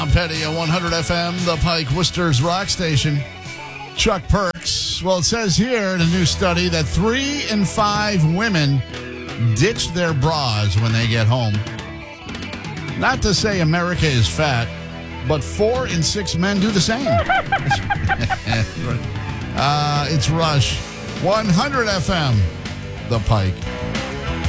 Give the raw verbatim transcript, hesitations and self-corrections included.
Tom Petty at one hundred F M, the Pike Worcester's rock station. Chuck Perks. Well, it says here in a new study that three in five women ditch their bras when they get home. Not to say America is fat, but four in six men do the same. uh, it's Rush. one hundred F M, the Pike.